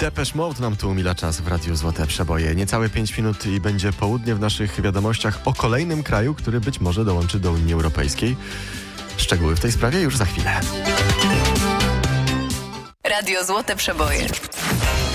Depeche Mode nam tu umila czas w Radiu Złote Przeboje. Niecałe 5 minut i będzie południe w naszych wiadomościach o kolejnym kraju, który być może dołączy do Unii Europejskiej. Szczegóły w tej sprawie już za chwilę. Radio Złote Przeboje.